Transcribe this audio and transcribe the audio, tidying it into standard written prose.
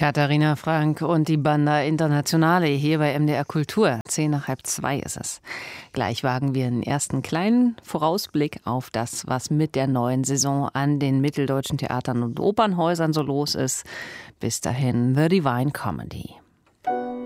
Katharina Frank und die Banda Internationale hier bei MDR Kultur. 1:10 ist es. Gleich wagen wir einen ersten kleinen Vorausblick auf das, was mit der neuen Saison an den mitteldeutschen Theatern und Opernhäusern so los ist. Bis dahin The Divine Comedy.